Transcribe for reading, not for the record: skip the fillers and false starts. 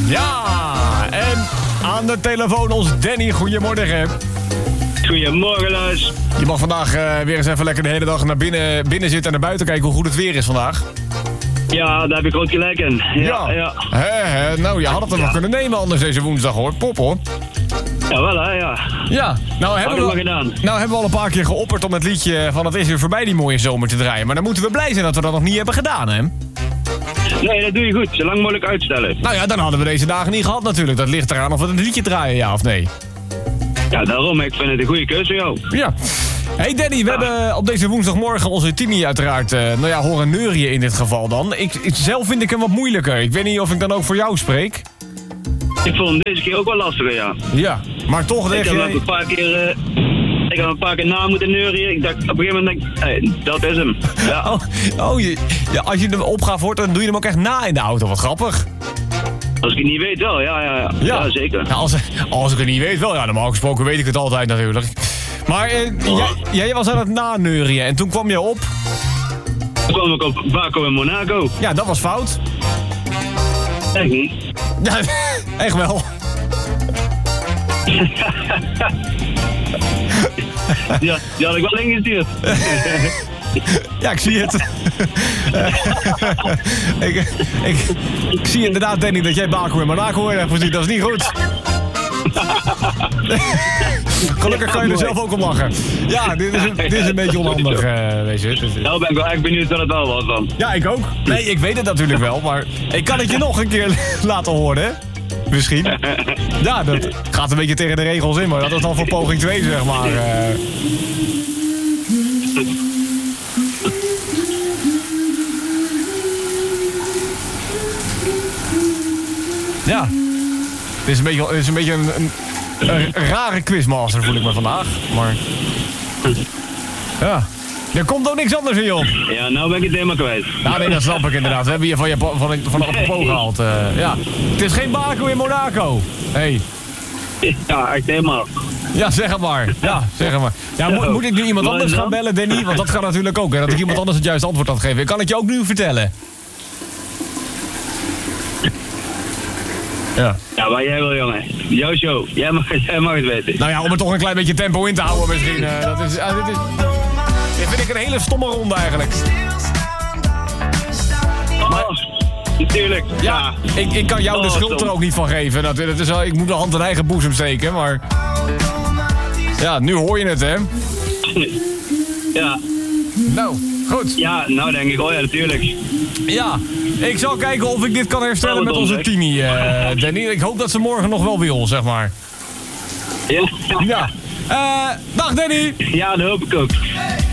Ja, en aan de telefoon ons Danny. Goedemorgen. Goedemorgen, Luis. Je mag vandaag weer eens even lekker de hele dag naar binnen zitten en naar buiten kijken hoe goed het weer is vandaag. Ja, daar heb ik groot gelijk in. Ja. Nou, je had het er wel kunnen nemen anders deze woensdag, hoor. Pop, hoor. Jawel, hè, ja. Ja, nou hebben we al een paar keer geopperd om het liedje van Het is weer voorbij die mooie zomer te draaien. Maar dan moeten we blij zijn dat we dat nog niet hebben gedaan, hè? Nee, dat doe je goed. Zo lang mogelijk uitstellen. Nou ja, dan hadden we deze dagen niet gehad natuurlijk. Dat ligt eraan of we het liedje draaien, ja of nee. Ja, daarom. Ik vind het een goede keuze voor jou. Ja. Hey Danny, we hebben op deze woensdagmorgen onze Timmy uiteraard horen neurien in dit geval dan. Zelf vind ik hem wat moeilijker. Ik weet niet of ik dan ook voor jou spreek. Ik vond hem deze keer ook wel lastiger, ja. Ja, maar toch Ik heb een paar keer na moeten neurien. Ik dacht, op een gegeven moment dat is hem. Ja. Als je hem opgaat voor, dan doe je hem ook echt na in de auto. Wat grappig. Als ik het niet weet wel, ja zeker. Ja, als ik het niet weet wel, ja, normaal gesproken weet ik het altijd natuurlijk. Maar jij was aan het naneurien en toen kwam je op... Toen kwam ik op Baco in Monaco. Ja, dat was fout. Echt niet. Ja, echt wel. Ja, die had ik wel ingestuurd. Ja, ik zie het. ik zie inderdaad, Danny, dat jij Baco in Monaco hebt gezien. Dat is niet goed. Gelukkig kan je er zelf ook om lachen. Ja, dit is een beetje onhandig, weet je. Nou ben ik wel echt benieuwd wat het wel was dan. Ja, ik ook. Nee, ik weet het natuurlijk wel, maar ik kan het je nog een keer laten horen, hè? Misschien. Ja, dat gaat een beetje tegen de regels in, maar dat is dan voor poging 2, zeg maar. Ja. Het is een beetje een rare quizmaster, voel ik me vandaag. Maar... Ja. Er komt ook niks anders in, joh. Ja, nou ben ik het helemaal kwijt. Ja, nee, dat snap ik inderdaad. We hebben hier van apropos gehaald. Ja. Het is geen Baco in Monaco. Hey. Ja, echt helemaal. Ja, zeg het maar. Ja, zeg het maar. Ja, moet ik nu iemand anders gaan bellen, Danny? Want dat kan natuurlijk ook, hè. Dat ik iemand anders het juiste antwoord had gegeven. Kan ik je ook nu vertellen? Ja. Ja, maar jij wil, jongen. Jouw show. Jij mag het weten. Nou ja, om er toch een klein beetje tempo in te houden misschien. Dit vind ik een hele stomme ronde eigenlijk. Maar, natuurlijk. Ja, ik kan jou de schuld er ook niet van geven. Dat is wel, ik moet de hand in eigen boezem steken, maar... Ja, nu hoor je het, hè? Ja. Nou, goed. Ja, nou denk ik, oh ja, natuurlijk. Ja, ik zal kijken of ik dit kan herstellen met onze Timmy, Danny. Ik hoop dat ze morgen nog wel wil, zeg maar. Ja. Ja. Dag, Danny. Ja, dat hoop ik ook.